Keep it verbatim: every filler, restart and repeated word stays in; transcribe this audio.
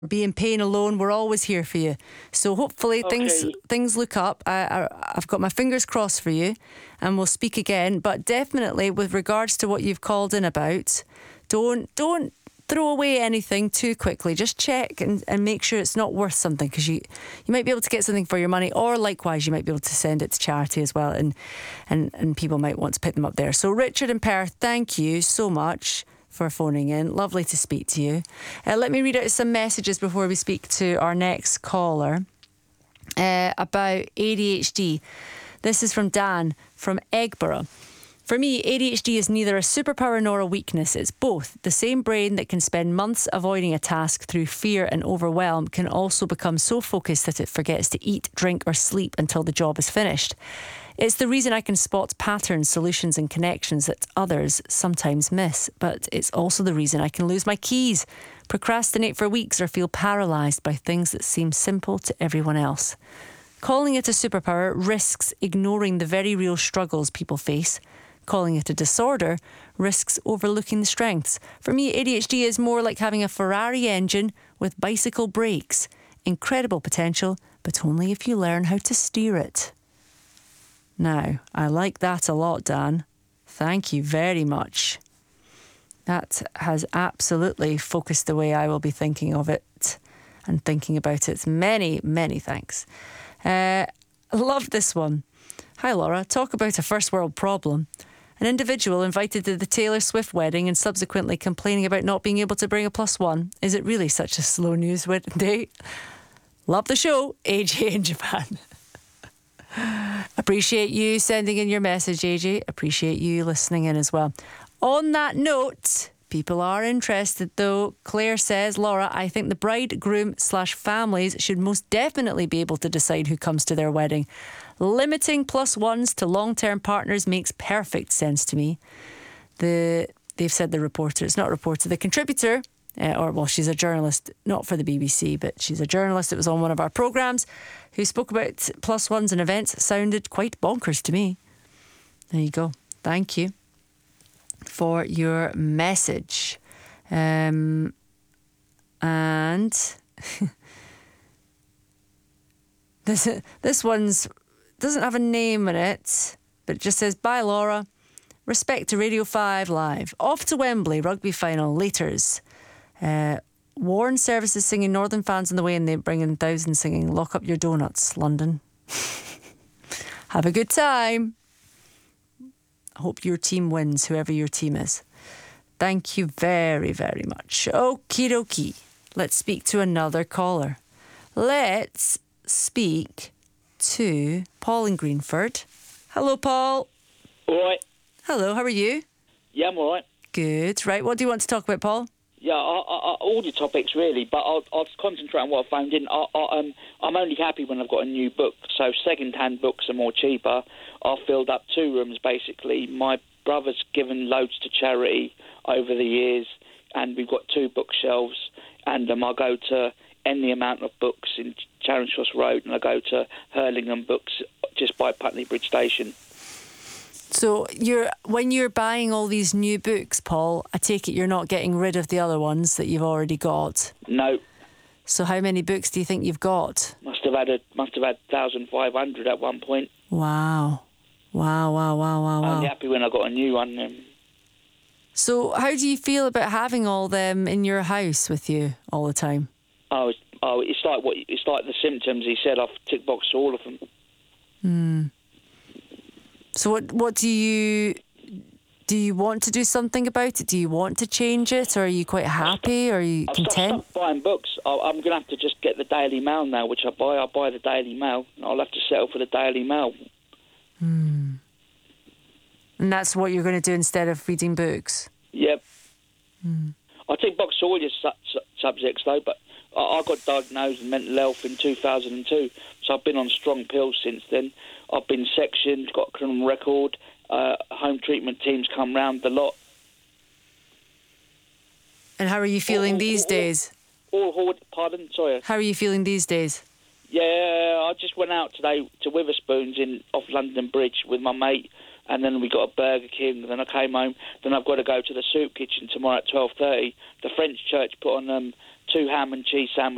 be in pain alone, we're always here for you. So hopefully Okay. things things look up. I, I, I've got my fingers crossed for you, and we'll speak again. But definitely, with regards to what you've called in about, don't don't throw away anything too quickly. Just check and, and make sure it's not worth something, because you, you might be able to get something for your money, or likewise you might be able to send it to charity as well, and, and, and people might want to pick them up there. So Richard in Perth, thank you so much for phoning in. Lovely to speak to you. Uh, let me read out some messages before we speak to our next caller uh, about A D H D. This is from Dan from Eggborough. For me, A D H D is neither a superpower nor a weakness. It's both. The same brain that can spend months avoiding a task through fear and overwhelm can also become so focused that it forgets to eat, drink or sleep until the job is finished. It's the reason I can spot patterns, solutions and connections that others sometimes miss. But it's also the reason I can lose my keys, procrastinate for weeks or feel paralysed by things that seem simple to everyone else. Calling it a superpower risks ignoring the very real struggles people face. Calling it a disorder risks overlooking the strengths. For me, A D H D is more like having a Ferrari engine with bicycle brakes. Incredible potential, but only if you learn how to steer it. Now, I like that a lot, Dan. Thank you very much. That has absolutely focused the way I will be thinking of it and thinking about it. Many, many thanks. Uh, I love this one. Hi, Laura. Talk about a first world problem. An individual invited to the Taylor Swift wedding and subsequently complaining about not being able to bring a plus one. Is it really such a slow news day? Love the show, A J in Japan. Appreciate you sending in your message, A J. Appreciate you listening in as well. On that note, people are interested though. Claire says, Laura, I think the bride, groom slash families should most definitely be able to decide who comes to their wedding. Limiting plus ones to long-term partners makes perfect sense to me. The They've said the reporter, it's not a reporter, the contributor, uh, or well, she's a journalist, not for the B B C, but she's a journalist that was on one of our programmes, who spoke about plus ones and events. Sounded quite bonkers to me. There you go. Thank you for your message. Um, and this this one's doesn't have a name in it, but it just says, bye Laura, respect to Radio five Live, off to Wembley rugby final laters. Uh, Warren Services singing Northern Fans on the way, and they bring in Thousand singing Lock Up Your Donuts, London. Have a good time. I hope your team wins, whoever your team is. Thank you very, very much. Okie dokie. Let's speak to another caller. Let's speak to Paul in Greenford. Hello, Paul. All right. Hello, how are you? Yeah, I'm all right. Good. Right, what do you want to talk about, Paul? Yeah, I, I, all the topics really, but I'll, I'll concentrate on what I found in. I, I, um, I'm only happy when I've got a new book, so second-hand books are more cheaper. I've filled up two rooms, basically. My brother's given loads to charity over the years, and we've got two bookshelves, and um, I go to any amount of books in Charing Cross Road, and I go to Hurlingham Books just by Putney Bridge Station. So you're when you're buying all these new books, Paul, I take it you're not getting rid of the other ones that you've already got? No. So how many books do you think you've got? Must have had a must have had one thousand five hundred at one point. Wow. Wow, wow, wow, wow, wow. I'm happy when I got a new one. Um, so how do you feel about having all them in your house with you all the time? Oh, it's, oh, it's like what it's like the symptoms. He said I've tick boxed all of them. Hmm. So what what do you do? You want to do something about it? Do you want to change it, or are you quite happy? Or are you I've content? stopped buying books. I, I'm going to have to just get the Daily Mail now, which I buy. I buy the Daily Mail. And I'll have to settle for the Daily Mail. Hmm. And that's what you're going to do instead of reading books? Yep. Hmm. I tick box all your su- su- subjects though, but I, I got diagnosed with mental health in two thousand two, so I've been on strong pills since then. I've been sectioned, got a criminal record. Uh, home treatment teams come round a lot. And how are you feeling all, these all, days? All, all, pardon, sorry. How are you feeling these days? Yeah, I just went out today to Witherspoons in off London Bridge with my mate, and then we got a Burger King. And then I came home. Then I've got to go to the soup kitchen tomorrow at twelve thirty. The French church put on um, two ham and cheese sandwiches.